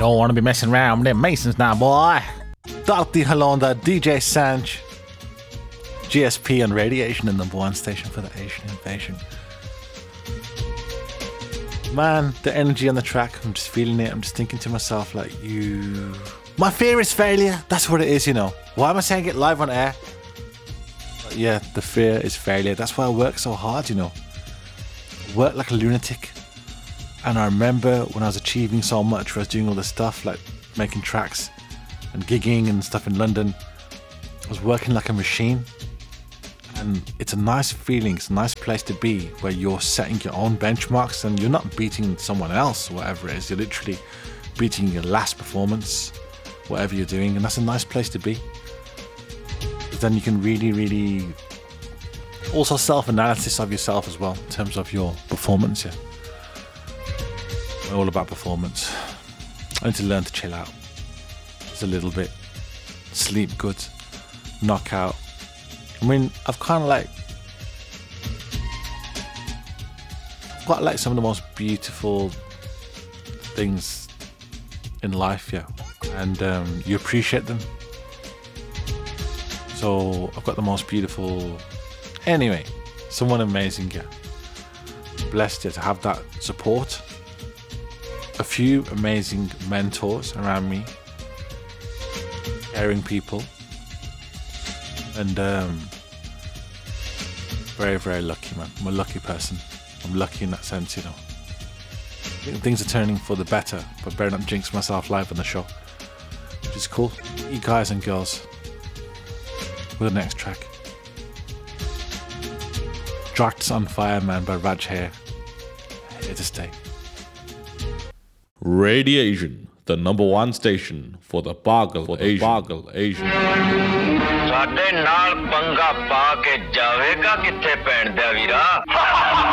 Don't want to be messing around with them Masons now, boy. Dr. Halonda, DJ Sanj, GSP on Radiation, the number one station for the Asian invasion. Man, the energy on the track, I'm just feeling it. I'm just thinking to myself, like, my fear is failure. That's what it is, you know. Why am I saying it live on air? But yeah, the fear is failure. That's why I work so hard, you know. I work like a lunatic. And I remember when I was achieving so much, when I was doing all this stuff, like making tracks and gigging and stuff in London, I was working like a machine. And it's a nice feeling, it's a nice place to be, where you're setting your own benchmarks and you're not beating someone else, whatever it is. You're literally beating your last performance, whatever you're doing, and that's a nice place to be. Because then you can really also self-analysis of yourself as well, in terms of your performance, yeah. All about performance. I need to learn to chill out just a little bit, sleep good, knock out. I mean, I've kind of got like some of the most beautiful things in life, yeah, and you appreciate them. So I've got the most beautiful, anyway, someone amazing, yeah. Blessed, yeah, to have that support. A few amazing mentors around me, caring people, and very lucky, man. I'm a lucky person. I'm lucky in that sense, you know. I think things are turning for the better, but better not jinx myself live on the show, which is cool. You guys and girls, with the next track, Drax on Fire, man, by Raj Hair. Here to stay. Radiation, the number one station for the Pagal Asian. ਸਾਡੇ ਨਾਲ ਪੰਗਾ ਪਾ ਕੇ ਜਾਵੇਗਾ ਕਿੱਥੇ ਭੈਣ ਦਾ ਵੀਰਾ